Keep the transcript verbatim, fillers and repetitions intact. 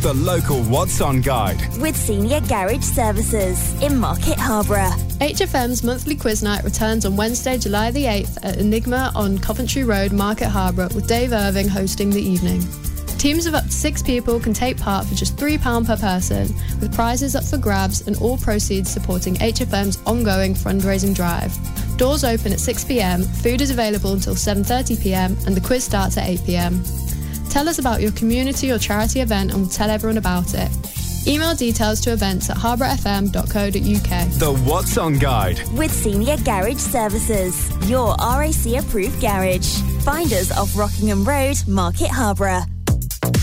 The local What's On guide. With Senior Garage Services in Market Harborough. H F M's monthly quiz night returns on Wednesday, July the eighth at Enigma on Coventry Road, Market Harborough, with Dave Irving hosting the evening. Teams of up to six people can take part for just three pounds per person, with prizes up for grabs and all proceeds supporting H F M's ongoing fundraising drive. Doors open at six p.m, food is available until seven thirty p.m, and the quiz starts at eight p.m. Tell us about your community or charity event and we'll tell everyone about it. Email details to events at harbour f m dot co dot u k. The What's On guide. With Senior Garage Services, your R A C approved garage. Find us off Rockingham Road, Market Harborough.